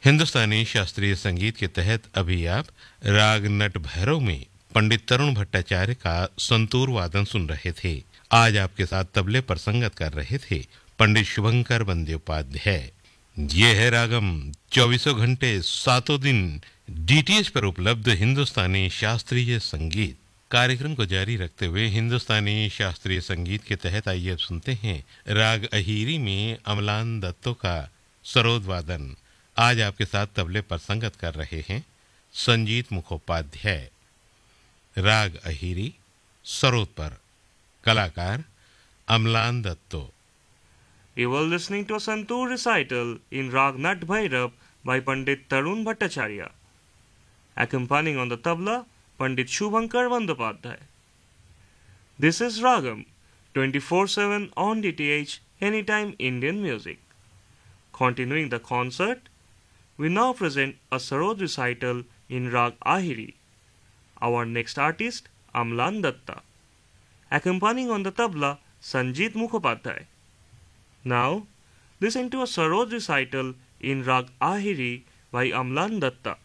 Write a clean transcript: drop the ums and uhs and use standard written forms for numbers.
हिंदुस्तानी शास्त्रीय संगीत के तहत अभी आप राग नट भैरव में पंडित तरुण भट्टाचार्य का संतूर वादन सुन रहे थे। आज आपके साथ तबले पर संगत कर रहे थे पंडित शुभंकर बंद्योपाध्याय। ये है रागम, 24 घंटे 7 दिन डीटीएच पर उपलब्ध हिंदुस्तानी शास्त्रीय संगीत। कार्यक्रम को जारी रखते हुए हिंदुस्तानी शास्त्रीय संगीत के तहत आइए अब सुनते हैं राग अहीरी में अमलान दत्तो का सरोद वादन। आज आपके साथ तबले पर संगत कर रहे हैं संजीत मुखोपाध्याय। राग अहीरी सरोद पर, कलाकार अमलान दत्तो। You were listening to a Santoor recital in Rag Nat Bhairav by Pandit Tarun Bhattacharya. Accompanying on the tabla, Pandit Shubhankar Bandyopadhyay. This is Ragam, 24/7 on DTH, Anytime Indian Music. Continuing the concert, we now present a Sarod recital in Rag Ahiri. Our next artist, Amlan Datta. Accompanying on the tabla, Sanjeet Mukhopadhyay. Now, listen to a Sarod recital in Rag Ahiri by Amlan Datta.